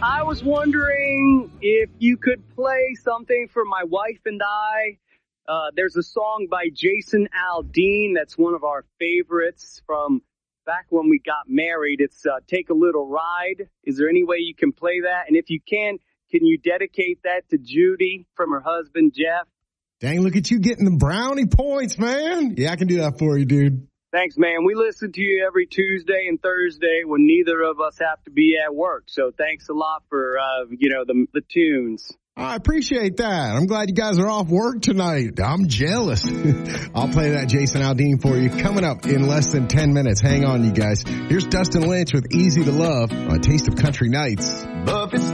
I was wondering if you could play something for my wife and I. There's a song by Jason Aldean that's one of our favorites from back when we got married. It's Take a Little Ride. Is there any way you can play that? And if you can you dedicate that to Judy from her husband, Jeff? Dang, look at you getting the brownie points, man. Yeah, I can do that for you, dude. Thanks, man. We listen to you every Tuesday and Thursday when neither of us have to be at work. So thanks a lot for, the tunes. I appreciate that. I'm glad you guys are off work tonight. I'm jealous. I'll play that Jason Aldean for you coming up in less than 10 minutes. Hang on, you guys. Here's Dustin Lynch with Easy to Love on Taste of Country Nights.